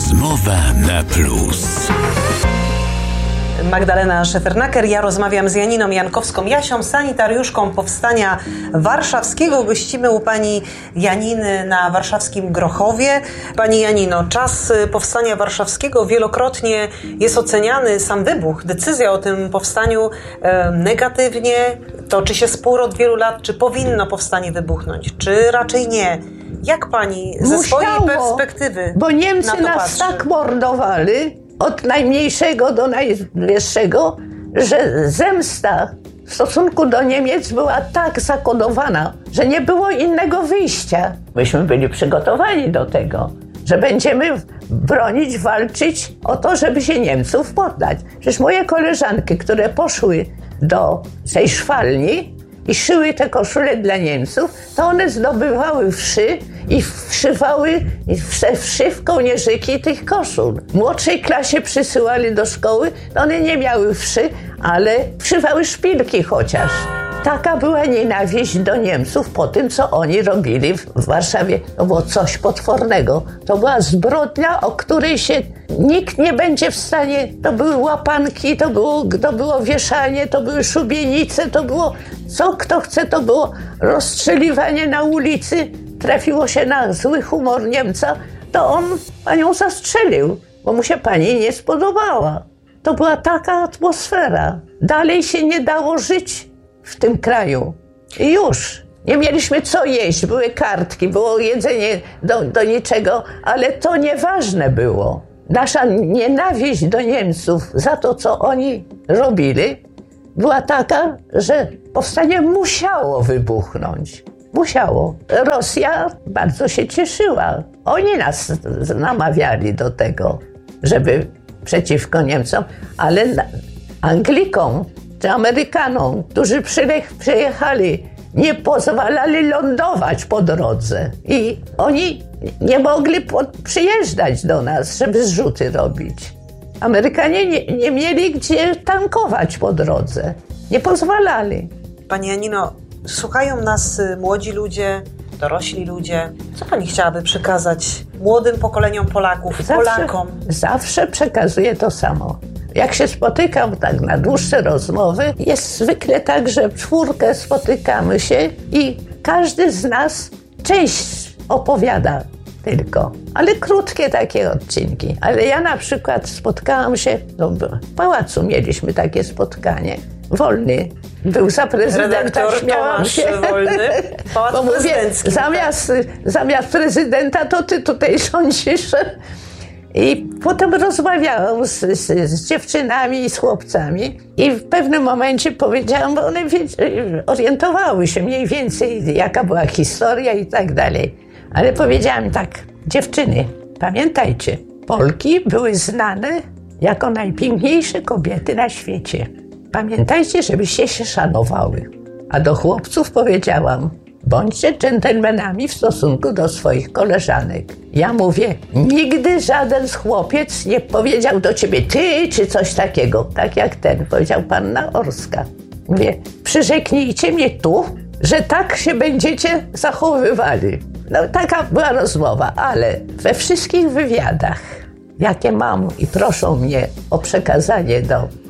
Rozmowa na plus. Magdalena Szefernaker, ja rozmawiam z Janiną Jankowską-Jasią, sanitariuszką Powstania Warszawskiego. Gościmy u pani Janiny na warszawskim Grochowie. Pani Janino, czas Powstania Warszawskiego wielokrotnie jest oceniany, sam wybuch, decyzja o tym powstaniu negatywnie. Toczy się spór od wielu lat, czy powinno powstanie wybuchnąć, czy raczej nie. Jak pani ze swojej perspektywy bo Niemcy na to nas patrzy? tak mordowali, od najmniejszego do najwyższego, że zemsta w stosunku do Niemiec była tak zakodowana, że nie było innego wyjścia. Myśmy byli przygotowani do tego, że będziemy bronić, walczyć o to, żeby się Niemców poddać. Przecież moje koleżanki, które poszły do tej szwalni i szyły te koszule dla Niemców, to one zdobywały wszy i wszywały wszy w kołnierzyki tych koszul. W młodszej klasie przysyłali do szkoły, to one nie miały wszy, ale wszywały szpilki chociaż. Taka była nienawiść do Niemców po tym, co oni robili w Warszawie. To było coś potwornego. To była zbrodnia, o której się nikt nie będzie w stanie... To były łapanki, to było wieszanie, to były szubienice, to było... Co kto chce, to było rozstrzeliwanie na ulicy. Trafiło się na zły humor Niemca, to on panią zastrzelił, bo mu się pani nie spodobała. To była taka atmosfera. Dalej się nie dało żyć w tym kraju. I już. Nie mieliśmy co jeść, były kartki, było jedzenie do niczego, ale to nieważne było. Nasza nienawiść do Niemców za to, co oni robili, była taka, że powstanie musiało wybuchnąć. Musiało. Rosja bardzo się cieszyła. Oni nas namawiali do tego, żeby przeciwko Niemcom, ale Anglikom czy Amerykanom, którzy przyjechali, nie pozwalali lądować po drodze. I oni nie mogli przyjeżdżać do nas, żeby zrzuty robić. Amerykanie nie mieli gdzie tankować po drodze. Nie pozwalali. Pani Janino, słuchają nas młodzi ludzie, dorośli ludzie. Co pani chciałaby przekazać młodym pokoleniom Polaków, Polakom? Zawsze przekazuję to samo. Jak się spotykam tak na dłuższe rozmowy, jest zwykle tak, że w czwórkę spotykamy się i każdy z nas część opowiada tylko, ale krótkie takie odcinki. Ale ja na przykład spotkałam się, w pałacu mieliśmy takie spotkanie, Wolny był za prezydenta, redaktor śmiałam się. Wolny, Pałac bo mówię, Prezydencki. zamiast prezydenta to ty tutaj rządzisz. I potem rozmawiałam z dziewczynami i z chłopcami i w pewnym momencie powiedziałam, bo one orientowały się mniej więcej, jaka była historia i tak dalej. Ale powiedziałam tak, dziewczyny, pamiętajcie, Polki były znane jako najpiękniejsze kobiety na świecie. Pamiętajcie, żebyście się szanowały. A do chłopców powiedziałam, bądźcie dżentelmenami w stosunku do swoich koleżanek. Ja mówię, nigdy żaden chłopiec nie powiedział do ciebie ty czy coś takiego, tak jak ten, powiedział panna Orska. Mówię, przyrzeknijcie mnie tu, że tak się będziecie zachowywali. No taka była rozmowa, ale we wszystkich wywiadach, jakie mam i proszą mnie o przekazanie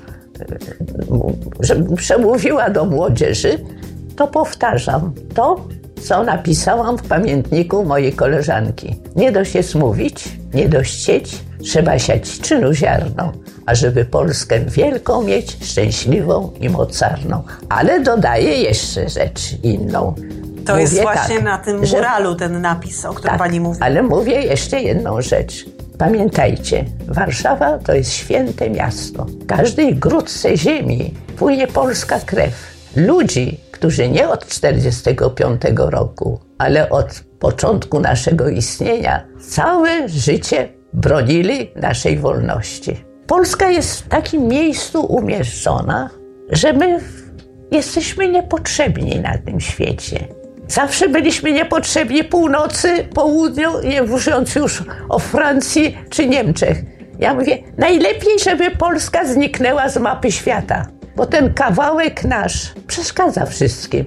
żebym przemówiła do młodzieży, to powtarzam to, co napisałam w pamiętniku mojej koleżanki. Nie dość jest mówić, nie dość sieć, trzeba siać czynu ziarno, ażeby Polskę wielką mieć, szczęśliwą i mocarną. Ale dodaję jeszcze rzecz inną. To mówię jest właśnie tak, na tym muralu ten napis, o którym pani mówi. Ale mówię jeszcze jedną rzecz. Pamiętajcie, Warszawa to jest święte miasto. W każdej grudce ziemi płynie polska krew. Ludzi, którzy nie od 1945 roku, ale od początku naszego istnienia, całe życie bronili naszej wolności. Polska jest w takim miejscu umieszczona, że my jesteśmy niepotrzebni na tym świecie. Zawsze byliśmy niepotrzebni północy, południu, nie mówiąc już o Francji czy Niemczech. Ja mówię, najlepiej, żeby Polska zniknęła z mapy świata, bo ten kawałek nasz przeszkadza wszystkim.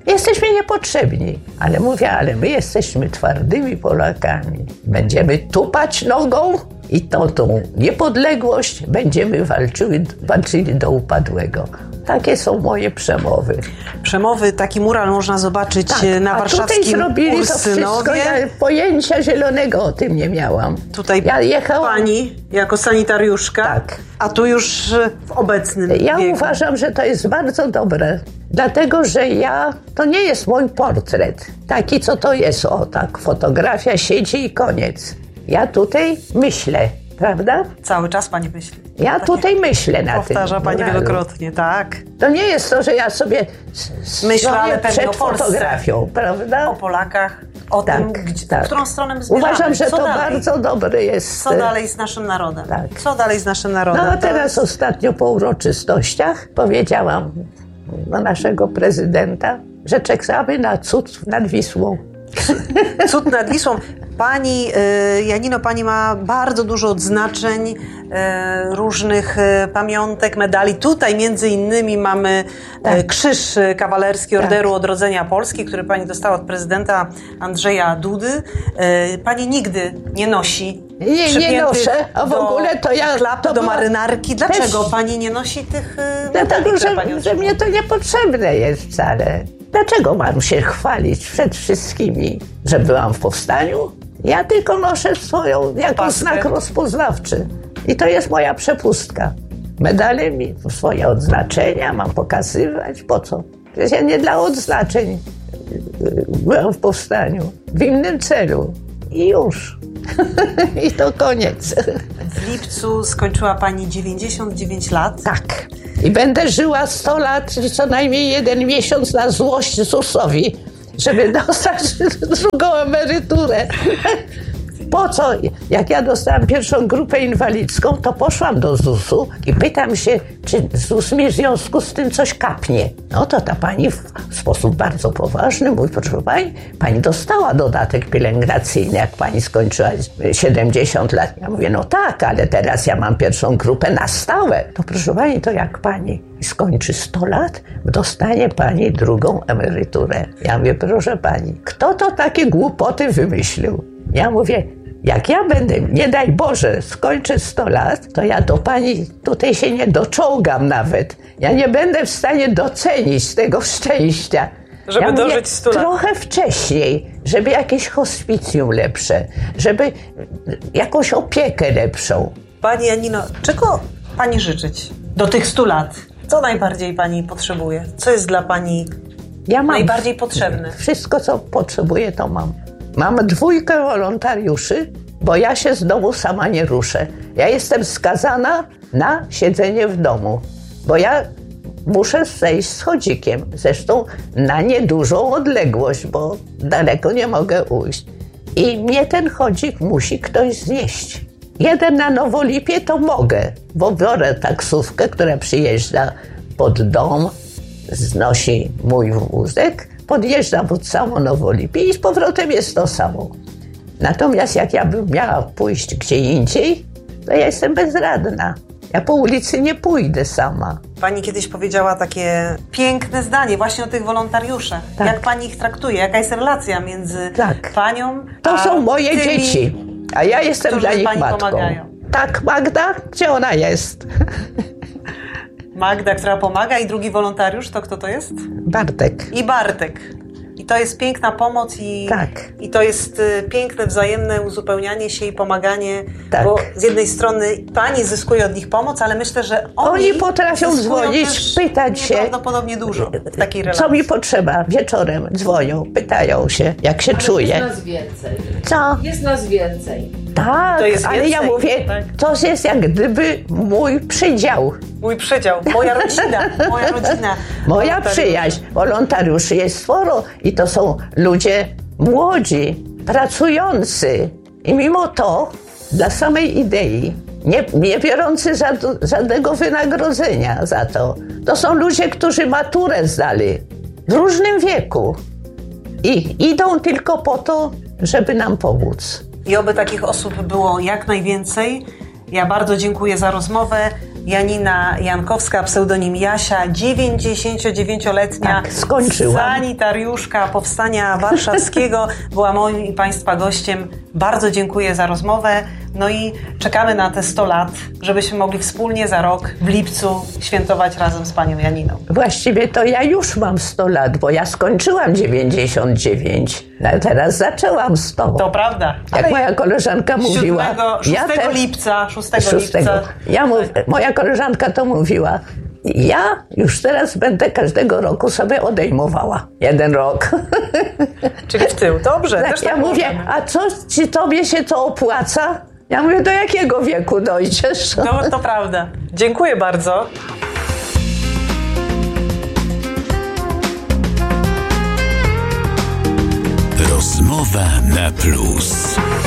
Jesteśmy niepotrzebni. Ale mówię, ale my jesteśmy twardymi Polakami. Będziemy tupać nogą i tą niepodległość będziemy walczyli do upadłego. Takie są moje przemowy. Przemowy, taki mural można zobaczyć na warszawskim tutaj zrobili Ursynowie. to wszystko, ja pojęcia zielonego o tym nie miałam. Tutaj ja jechałam, pani jako sanitariuszka, tak. A tu już w obecnym Ja wieku. uważam, że to jest bardzo dobre, dlatego że to nie jest mój portret, taki co to jest, tak, fotografia siedzi i koniec. Ja tutaj myślę, prawda? Cały czas pani myśli. Ja tutaj myślę na tym. Powtarza pani muralu. wielokrotnie, tak. To nie jest to, że ja sobie Myślę, ale stoję pewnie przed o Polsce. fotografią, prawda? O Polakach, o tym, w którą stronę zmierzamy. Uważam, że Co to dalej? bardzo dobre jest. Co dalej z naszym narodem? Tak. Co dalej z naszym narodem? No a teraz ostatnio po uroczystościach powiedziałam do naszego prezydenta, że czekamy na cud nad Wisłą. Cud nad Wisłą. Pani Janino, pani ma bardzo dużo odznaczeń, różnych pamiątek, medali. Tutaj między innymi mamy krzyż kawalerski Orderu Odrodzenia Polski, który pani dostała od prezydenta Andrzeja Dudy. Pani nigdy nie nosi Nie noszę, a w ogóle to ja... klap to do była marynarki. Dlaczego też- pani nie nosi tych medali, Dlatego, które pani że otrzymała? mnie to niepotrzebne jest wcale. Dlaczego mam się chwalić przed wszystkimi, że byłam w powstaniu? Ja tylko noszę swoją jako Paskę. znak rozpoznawczy. I to jest moja przepustka. Medale mi, swoje odznaczenia mam pokazywać. Po co? Przecież ja nie dla odznaczeń byłam w powstaniu. W innym celu. I już. I to koniec. W lipcu skończyła pani 99 lat. Tak. I będę żyła 100 lat, co najmniej 1 miesiąc na złość ZUS-owi, żeby dostać drugą emeryturę. Po co? Jak ja dostałam pierwszą grupę inwalidzką, to poszłam do ZUS-u i pytam się, czy ZUS mi w związku z tym coś kapnie. No to ta pani w sposób bardzo poważny mówi, proszę pani dostała dodatek pielęgnacyjny, jak pani skończyła 70 lat. Ja mówię, no tak, ale teraz ja mam pierwszą grupę na stałe. To proszę pani, to jak pani skończy 100 lat, dostanie pani drugą emeryturę. Ja mówię, proszę pani, kto to takie głupoty wymyślił? Ja mówię, jak ja będę, nie daj Boże, skończę 100 lat, to ja do pani tutaj się nie doczołgam nawet. Ja nie będę w stanie docenić tego szczęścia. Żeby ja mówię, dożyć 100 lat. Trochę wcześniej, żeby jakieś hospicjum lepsze, żeby jakąś opiekę lepszą. Pani Janino, czego pani życzyć do tych 100 lat? Co najbardziej pani potrzebuje? Co jest dla pani Ja mam najbardziej potrzebne? Wszystko, co potrzebuję, to mam. Mam 2 wolontariuszy, bo ja się z domu sama nie ruszę. Ja jestem skazana na siedzenie w domu, bo ja muszę zejść z chodzikiem. Zresztą na niedużą odległość, bo daleko nie mogę ujść. I mnie ten chodzik musi ktoś znieść. Jeden na Nowolipie to mogę, bo biorę taksówkę, która przyjeżdża pod dom, znosi mój wózek, podjeżdża pod samo Nowolipie i z powrotem jest to samo. Natomiast jak ja bym miała pójść gdzie indziej, to ja jestem bezradna. Ja po ulicy nie pójdę sama. Pani kiedyś powiedziała takie piękne zdanie właśnie o tych wolontariuszach. Tak. Jak pani ich traktuje? Jaka jest relacja między Tak. panią To a są moje tymi, dzieci, a ja jestem którzy dla nich pani matką. pomagają? Tak, Magda? Gdzie ona jest? Magda, która pomaga, i drugi wolontariusz, to kto to jest? Bartek. I Bartek. I to jest piękna pomoc Tak. i to jest piękne wzajemne uzupełnianie się i pomaganie, Tak. bo z jednej strony pani zyskuje od nich pomoc, ale myślę, że Oni potrafią zyskują dzwonić, też pytać się, nieprawdopodobnie dużo w takiej relacji. co mi potrzeba. Wieczorem dzwonią, pytają się, jak się czuję. Jest nas więcej. Co? Jest nas więcej. Tak, To jest ale ja więcej, mówię, tak. to jest jak gdyby mój przydział. Mój przedział, moja rodzina, moja rodzina. Moja Wolontariuszy. przyjaźń. Wolontariuszy jest sporo i to są ludzie młodzi, pracujący. I mimo to dla samej idei, nie biorący żadnego wynagrodzenia za to. To są ludzie, którzy maturę zdali w różnym wieku i idą tylko po to, żeby nam pomóc. I oby takich osób było jak najwięcej. Ja bardzo dziękuję za rozmowę. Janina Jankowska, pseudonim Jasia, 99-letnia Tak, skończyłam. sanitariuszka Powstania Warszawskiego, była moim i Państwa gościem. Bardzo dziękuję za rozmowę. No i czekamy na te 100 lat, żebyśmy mogli wspólnie za rok w lipcu świętować razem z panią Janiną. Właściwie to ja już mam 100 lat, bo ja skończyłam 99, a teraz zaczęłam 100. To prawda. Jak moja koleżanka mówiła. 6 też- lipca. 6 lipca. Moja koleżanka to mówiła. Ja już teraz będę każdego roku sobie odejmowała. 1 rok. Czyli w tył. Dobrze. Też Ja tak mówię, możemy. a co ci tobie się to opłaca? Ja mówię, do jakiego wieku dojdziesz? No, to prawda. Dziękuję bardzo. Rozmowa na plus.